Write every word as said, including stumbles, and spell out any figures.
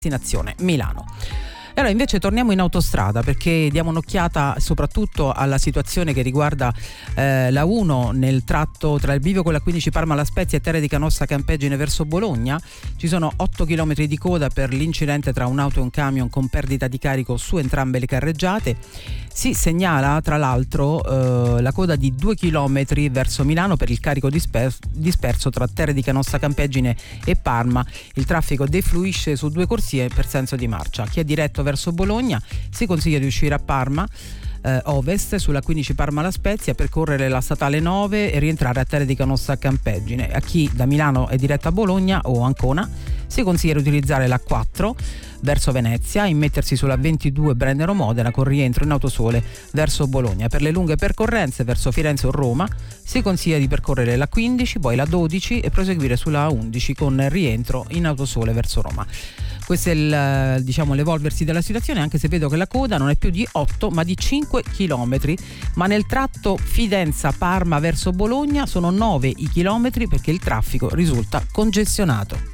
destinazione Milano. E allora invece torniamo in autostrada, perché diamo un'occhiata soprattutto alla situazione che riguarda eh, la uno nel tratto tra il bivio con la quindici Parma La Spezia e Terre di Canossa Campeggine verso Bologna. Ci sono otto chilometri di coda per l'incidente tra un'auto e un camion con perdita di carico su entrambe le carreggiate. Si segnala tra l'altro eh, la coda di due chilometri verso Milano per il carico disperso, disperso tra Terre di Canossa Campeggine e Parma. Il traffico defluisce su due corsie per senso di marcia. Chi è diretto verso Bologna si consiglia di uscire a Parma eh, ovest sulla quindici Parma La Spezia, percorrere la statale nove e rientrare a Terre di Canossa Campeggine. A chi da Milano è diretto a Bologna o Ancona si consiglia di utilizzare la quattro verso Venezia, immettersi sulla ventidue Brennero Modena con rientro in autosole verso Bologna. Per le lunghe percorrenze verso Firenze o Roma si consiglia di percorrere la quindici, poi la dodici e proseguire sulla undici con rientro in autosole verso Roma. Questo è il, diciamo, l'evolversi della situazione, anche se vedo che la coda non è più di otto ma di cinque chilometri, ma nel tratto Fidenza-Parma verso Bologna sono nove i chilometri perché il traffico risulta congestionato.